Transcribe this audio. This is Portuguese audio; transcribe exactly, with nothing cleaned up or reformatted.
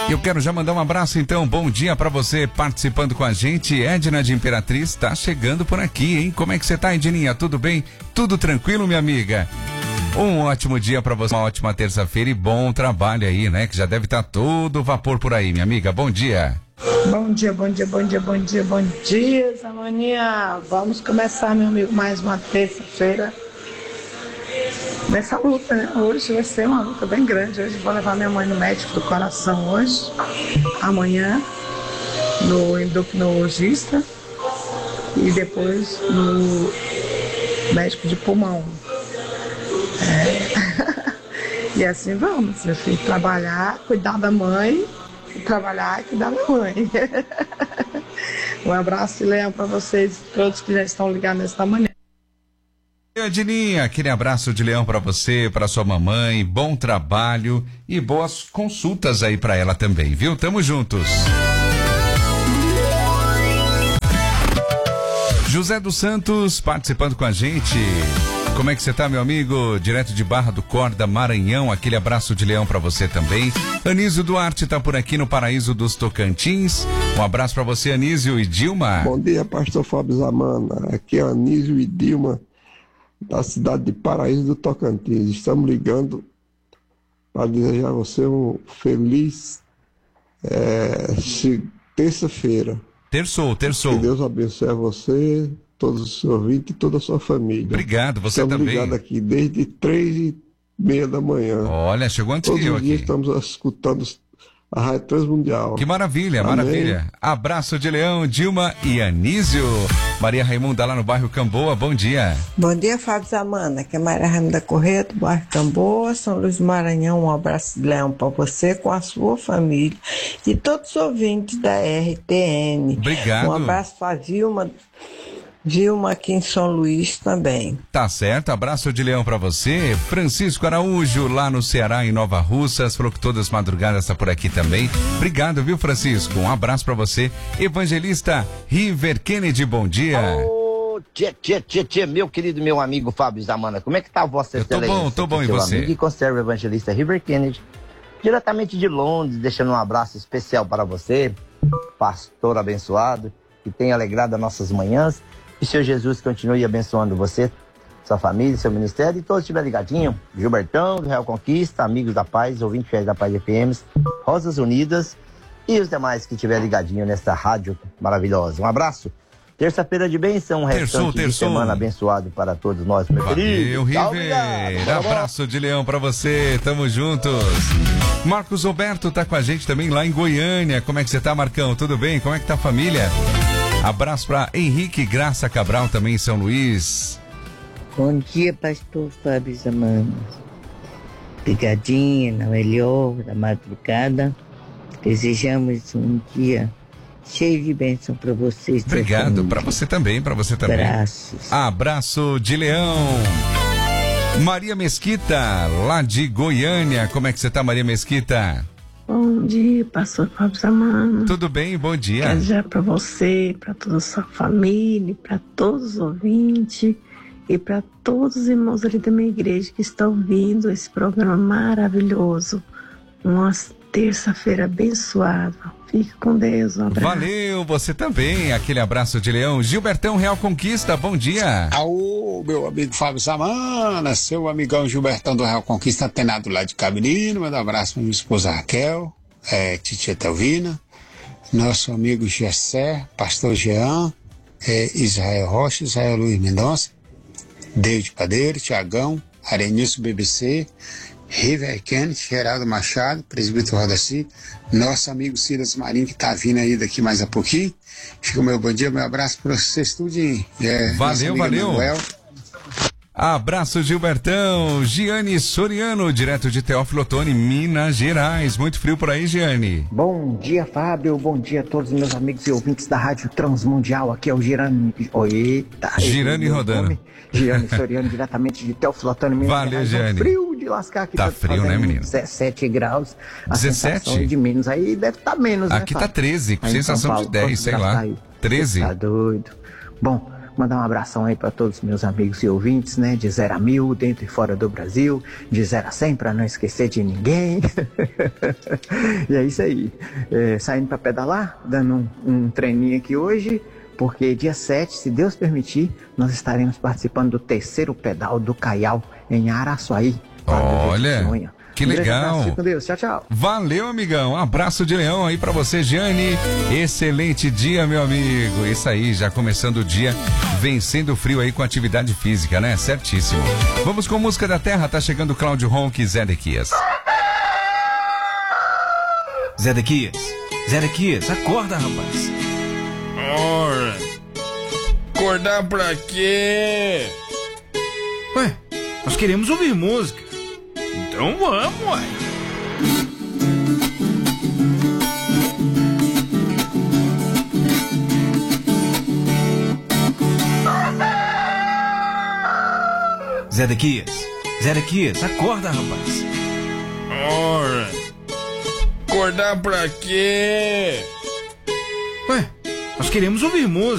Eu quero já mandar um abraço, então. Bom dia pra você participando com a gente. Edna de Imperatriz tá chegando por aqui, hein? Como é que você tá, Edninha? Tudo bem? Tudo tranquilo, minha amiga? Um ótimo dia pra você, uma ótima terça-feira e bom trabalho aí, né? Que já deve estar todo vapor por aí, minha amiga. Bom dia. Bom dia, bom dia, bom dia, bom dia, bom dia, Zamaninha. Vamos começar, meu amigo, mais uma terça-feira. Nessa luta, né? Hoje vai ser uma luta bem grande. Hoje vou levar minha mãe no médico do coração hoje. Amanhã no endocrinologista e depois no médico de pulmão. É. E assim vamos, meu filho, trabalhar, cuidar da mãe, trabalhar e cuidar da mãe. Um abraço, Leão, para vocês todos que já estão ligados nesta manhã. Edininha, aquele abraço de leão pra você, pra sua mamãe, bom trabalho e boas consultas aí pra ela também, viu? Tamo juntos. José dos Santos participando com a gente. Como é que você tá, meu amigo? Direto de Barra do Corda, Maranhão, aquele abraço de leão pra você também. Anísio Duarte tá por aqui no Paraíso dos Tocantins. Um abraço pra você, Anísio e Dilma. Bom dia, pastor Fábio Zamana. Aqui é Anísio e Dilma, da cidade de Paraíso do Tocantins. Estamos ligando para desejar a você um feliz é, terça-feira. Terçou, terçou. Que Deus abençoe a você, todos os seus ouvintes e toda a sua família. Obrigado, você estamos também. Estamos ligados aqui desde três e meia da manhã. Olha, chegou antes todos que eu os dias aqui. Estamos escutando a Rádio Transmundial. Que maravilha, Amém. Maravilha. Abraço de Leão, Dilma e Anísio. Maria Raimunda lá no bairro Camboa, bom dia. Bom dia, Fábio Zamana, que é Maria Raimunda Corrêa, do bairro Camboa, São Luís do Maranhão. Um abraço de Leão para você, com a sua família e todos os ouvintes da R T N. Obrigado. Um abraço para a Vilma. Vilma aqui em São Luís também. Tá certo, abraço de leão pra você. Francisco Araújo, lá no Ceará, em Nova Russas, falou que todas as madrugadas tá por aqui também. Obrigado, viu, Francisco? Um abraço pra você. Evangelista River Kennedy, bom dia. Ô, tchê, tchê, tchê, tchê, meu querido, meu amigo Fábio Zamana, como é que tá a vossa Eu excelência? tô bom, tô bom, e você? Amigo e conserva Evangelista River Kennedy, diretamente de Londres, deixando um abraço especial para você, pastor abençoado, que tem alegrado as nossas manhãs. Que o Senhor Jesus continue abençoando você, sua família, seu ministério e todos estiverem ligadinhos. Gilbertão, do Real Conquista, amigos da paz, ouvintes fiéis da Paz F M, Rosas Unidas e os demais que estiverem ligadinhos nessa rádio maravilhosa. Um abraço. Terça-feira de bênção, um restante de semana abençoado para todos nós. Valeu, River. Abraço de leão pra você, tamo juntos. Marcos Roberto tá com a gente também lá em Goiânia. Como é que você tá, Marcão? Tudo bem? Como é que tá a família? Abraço para Henrique Graça Cabral, também em São Luís. Bom dia, pastor Fábio Zamana. Ligadinha na melhor da madrugada. Desejamos um dia cheio de bênção para vocês. Obrigado, para você também, para você também. Abraços. Abraço de leão. Maria Mesquita, lá de Goiânia. Como é que você tá, Maria Mesquita? Bom dia, pastor Fábio Zamana. Tudo bem? Bom dia. Quero desejar para você, para toda a sua família, para todos os ouvintes e para todos os irmãos ali da minha igreja que estão ouvindo esse programa maravilhoso. Uma terça-feira abençoada. Fique com Deus, um abraço. Valeu, você também. Aquele abraço de leão. Gilbertão Real Conquista, bom dia. Aô, meu amigo Fábio Zamana, seu amigão Gilbertão do Real Conquista, antenado lá de Cabirino. Manda um abraço para minha esposa Raquel, é, titia Telvina, nosso amigo Gessé, pastor Jean, é, Israel Rocha, Israel Luiz Mendonça, David Padeiro, Tiagão, Arenilson B B C, River Kennedy, Geraldo Machado, presbítero Rodaci, nosso amigo Silas Marinho, que tá vindo aí daqui mais a pouquinho. Fica o meu bom dia, meu abraço para vocês tudinho. É, valeu, valeu. Manuel. Abraço, Gilbertão. Giane Soriano, direto de Teófilo Otoni, Minas Gerais. Muito frio por aí, Giane. Bom dia, Fábio. Bom dia a todos os meus amigos e ouvintes da Rádio Transmundial. Aqui é o Girani. Eita. Girani rodando. Giane Soriano, diretamente de Teófilo Otoni, Minas Valeu, Gerais. Giane. Frio de lascar aqui. Tá, tá frio, né, menino? dezessete graus. A dezessete? sensação de menos. Aí deve estar tá menos, aqui né, tá treze, com sensação de dez, sei lá. Aí. treze. Tá doido. Bom, Mandar um abração aí para todos os meus amigos e ouvintes, né? De zero a mil, dentro e fora do Brasil. De zero a cem, para não esquecer de ninguém. E é isso aí. É, saindo para pedalar, dando um, um treininho aqui hoje, porque dia sete, se Deus permitir, nós estaremos participando do terceiro pedal do Caial em Araçuaí. Olha, que um legal. Abraço, com Deus. Tchau, tchau. Valeu, amigão. Um abraço de leão aí pra você, Giane. Excelente dia, meu amigo. Isso aí, já começando o dia, vencendo o frio aí com atividade física, né? Certíssimo. Vamos com música da terra. Tá chegando Cláudio Ronque e Zé Dequias. Zé Dequias, Zé Dequias, acorda, rapaz. Ora, acordar pra quê? Ué, nós queremos ouvir música. Então vamos, ué. Zé Dequias, Zé Dequias, acorda, rapaz. Ora, acordar pra quê? Ué, nós queremos ouvir música.